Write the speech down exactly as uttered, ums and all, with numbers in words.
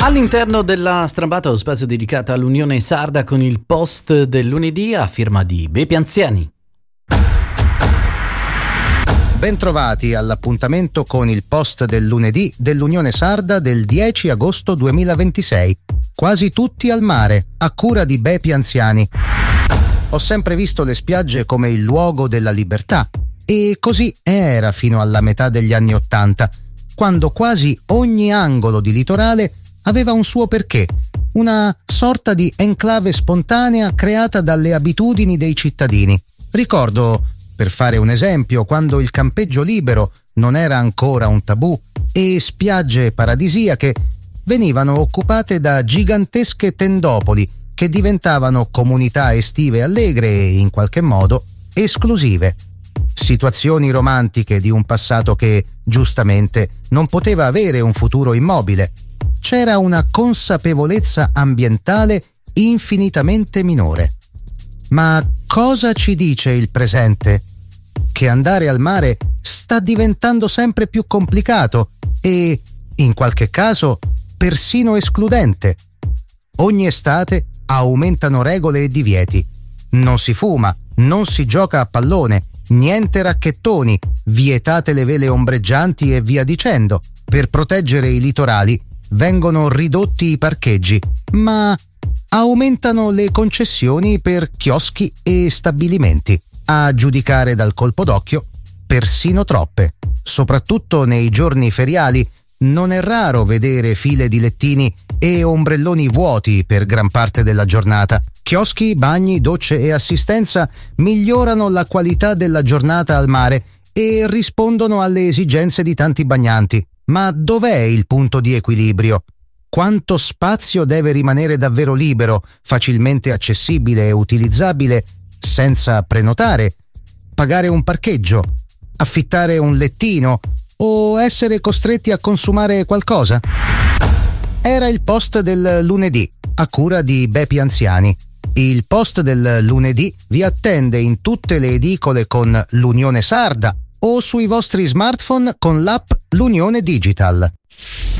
All'interno della Strambata, lo spazio dedicato all'Unione Sarda con il post del lunedì a firma di Bepi Anziani. Bentrovati all'appuntamento con il post del lunedì dell'Unione Sarda del dieci agosto duemilaventisei. Quasi tutti al mare, a cura di Bepi Anziani. Ho sempre visto le spiagge come il luogo della libertà, e così era fino alla metà degli anni Ottanta, quando quasi ogni angolo di litorale aveva un suo perché, una sorta di enclave spontanea creata dalle abitudini dei cittadini. Ricordo, per fare un esempio, quando il campeggio libero non era ancora un tabù e spiagge paradisiache venivano occupate da gigantesche tendopoli che diventavano comunità estive allegre e, in qualche modo, esclusive. Situazioni romantiche di un passato che, giustamente, non poteva avere un futuro immobile. C'era una consapevolezza ambientale infinitamente minore. Ma cosa ci dice il presente? Che andare al mare sta diventando sempre più complicato e, in qualche caso, persino escludente. Ogni estate aumentano regole e divieti. Non si fuma, non si gioca a pallone, niente racchettoni, vietate le vele ombreggianti e via dicendo. Per proteggere i litorali vengono ridotti i parcheggi, ma aumentano le concessioni per chioschi e stabilimenti. A giudicare dal colpo d'occhio, persino troppe. Soprattutto nei giorni feriali non è raro vedere file di lettini e ombrelloni vuoti per gran parte della giornata. Chioschi, bagni, docce e assistenza migliorano la qualità della giornata al mare e rispondono alle esigenze di tanti bagnanti. Ma dov'è il punto di equilibrio? Quanto spazio deve rimanere davvero libero, facilmente accessibile e utilizzabile, senza prenotare, pagare un parcheggio, affittare un lettino o essere costretti a consumare qualcosa? Era il post del lunedì, a cura di Bepi Anziani. Il post del lunedì vi attende in tutte le edicole con l'Unione Sarda o sui vostri smartphone con l'app L'Unione Digital.